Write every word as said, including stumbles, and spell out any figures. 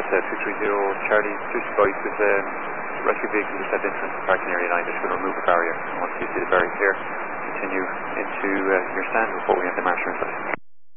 uh, two three zero Charlie, just advise with um, rescue vehicle just head into the parking area line. They're just going to remove the barrier. And once you see the barrier clear, continue into uh, your stand before we have the marcher inside.